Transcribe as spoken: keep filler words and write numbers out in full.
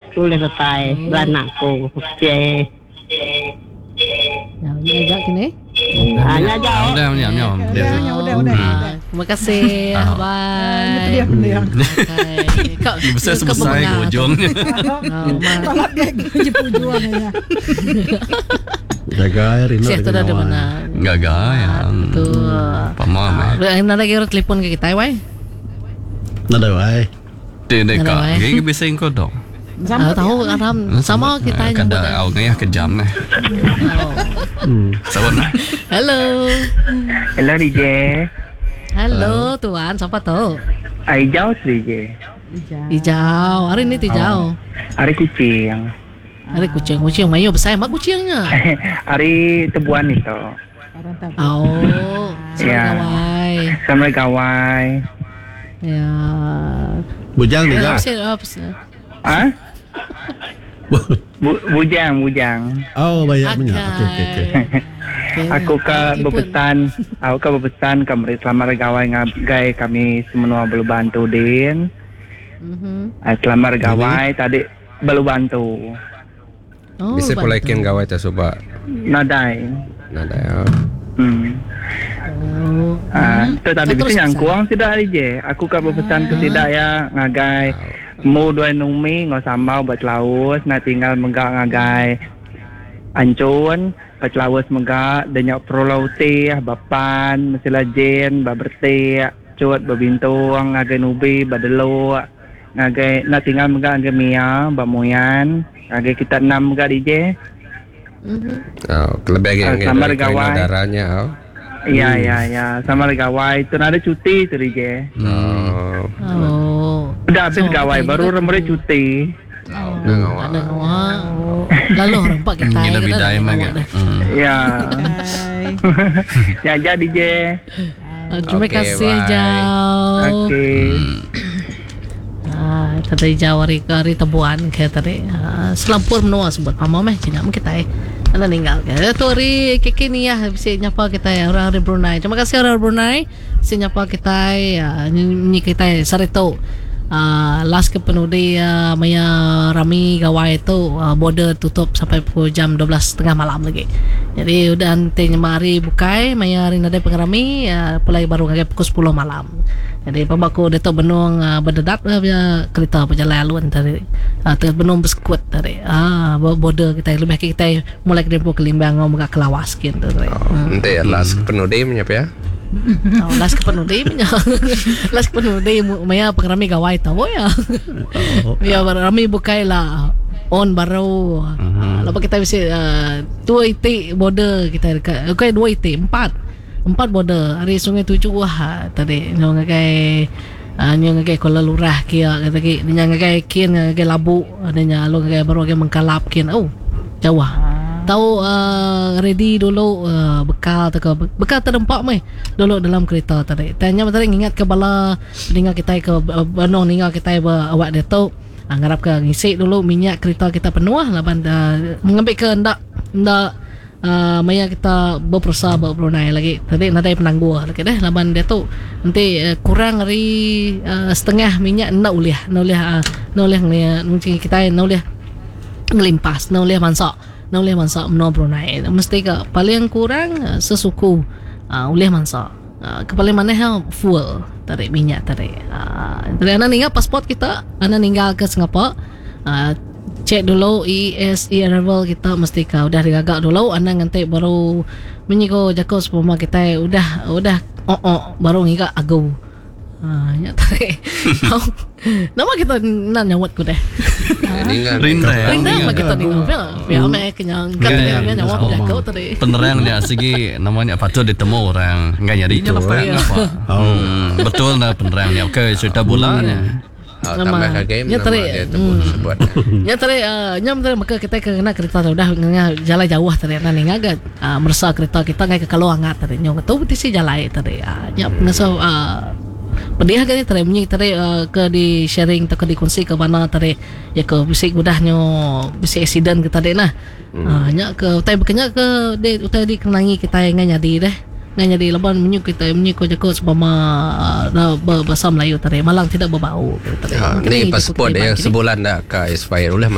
boleh tetai beranakku. Okey. Ya, ya kini. Hanya jauh. Udah, nyam, nyam. Udah, udah, udah. Terima kasih. Bye. Dia dia. Kau Besar-besar ke ujungnya. Kalau dia je pujuannya. Jaga air ini. Siapa dah ada mana? Enggak gaya. Betul. Pamam. Nak lagi orang telefon ke kita, wai? Nada wai. Tidak Nada, kak. wai. Gaya bisa ingko dong. Ah, tahu Aram sama kita yang Kada awak ngayah kejam eh. Hmm. Sabar nah. Halo. Hello D J. Halo tuan, siapa tu? Aijau D J. Tijau. Hari ni tijau. Hari kucing. Hari kucing, kucing mayu besar mak kucingnya. Hari tebuan itu. Oh, Ya. kawai. Sama gawai. Ya. Bujang ni Apa Jack. sih? Apa sih? Ah? Bu, bujang, bujang. Oh, banyak punya. Okey, okey, okey. Aku ke berpesan, aku ke berpesan kami selama gawai ngagai kami semua belum bantu din. Mhm. Ah, Selama gawai tadi belum bantu. Oh, Bisa bantu. pulaikin gawai tak coba. Nadai. Nada ya. Hmm. Oh. Ah, tu tadi Terus bisa yang pesan. kurang tidak D J. Aku ke berpesan ke tidak ya ngagai. Mu dua numi ngau sambau buat laus nak tinggal menggak ngagai ancun buat laus menggak denyak pro lauti bapan mestilah jen baberti cut babintung ngagai nubi badelo ngagai nak tinggal menggak ngagai mia bamuyan ngagai kita enam menggak D J. Oh, lebih Ah, lagi sama yang gawai. darahnya. Oh. Iya ya ya sama gawai tu ada cuti tu D J. Oh. Oh. Udah habis So, gawai okay, baru kita- remere cuti. Oh, Ada ngawak. ada ngawak. Oh. Lalu rempak kita. Ini kita lebih dah daya ngawak mah. dah. Ya. Ya ya D J. Ah, Terima Okay, kasih bye. Jauh. Okey. Ah, tadi Jauh hari ke hari tebuan ke tadi. Ah, selampur menua sebut pamam eh cina kita eh. Ana ninggal ke. Tu hari keke ni ya bisa nyapa kita ya orang dari Brunei. Terima kasih orang Brunei. Bisa nyapa kita ya ni kita sarito. Uh, last ke penudi uh, maya rami gawai itu uh, border tutup sampai pukul jam dua belas tiga puluh malam lagi. Jadi udah nanti mari bukai maya hari nade pengerami uh, pulai baru ngagai pukul sepuluh malam. Jadi pembaku detok benung uh, berdedat uh, kereta berjalan laluan tadi. Uh, tengah benung beskut tadi. Ah uh, border kita lebih kita mulai ke Dempo Kelimbang ngau ke Lawas gitu tadi. Oh, nanti ya last penuh day menyapa ya. Oh, las ke penuh day punya. Las ke penuh day maya pengerami gawai tahu ya. Ya rami bukai lah on baru. Uh, lepas kita bisa uh, dua itik border kita dekat. Okay, dua itik empat. Empat border. Hari Sungai Tujuh wah tadi nyong ngagai uh, nyong ngagai Kuala Lurah kia kata ki nyong ngagai kin ngagai Labu adanya lo ngagai baru ngagai Mengkalap kin. Oh, jauh. Tahu uh, ready dulu uh, bekal tu ke bekal terdempak meh dulu dalam kereta tadi. Tanya tadi ingat ke bala dengar kita ke uh, Bandung dengar kita ba awak dia tu uh, ngarap ke ngisi dulu minyak kereta kita penuh lah ban uh, mengambil ke ndak ndak uh, maya kita berperusaha Brunei lagi. Tadi nanti penangguh lagi deh laban dia tu nanti uh, kurang hari uh, setengah minyak ndak uliah ndak uliah uh, ndak uliah mungkin kita ndak uliah ngelimpas ndak uliah mansak nak boleh masak menua Brunei mesti ke paling kurang uh, sesuku uh, boleh masak uh, ke paling mana hal full tarik minyak tarik uh, dari anak tinggal pasport kita anak tinggal ke Singapura uh, cek dulu E S E arrival kita mesti ke udah digagak dulu anak nanti baru menyiko jako sepuluh kita udah udah oh oh baru ngigak agu ah nya tarik nama kita nak nyawat ku deh. Ini kan Rinda ya. Rinda mah kita ni ngomel. Biar me kenyang kan dia nyawat jago tadi. Penerang dia segi namanya patut ditemu orang enggak nyari itu apa apa. Hmm, betul nah penerangnya. Oke, cerita bolanya. oh, tambah ke game Ya, nama tarik. dia tebus buat. Ya tadi nya tadi maka kita kena kereta sudah jalan jauh tadi nang ngagat merasa kereta kita ngai ke Kaluangat tadi nyong tu betul sih jalan tadi nya ngasa pedih kan tadi bunyi tadi uh, ke di sharing atau ke dikongsi ke mana tadi ya ke bisik mudahnya bisik accident ke tadi nah hmm. uh, nya ke utai bekenya ke de utai di kenangi kita yang nyadi deh ngai nyadi laban menyu kita menyu ko jako sebama uh, bahasa Melayu tadi malang tidak berbau tadi Ha, ni pasport dia sebulan dah ke expire ulah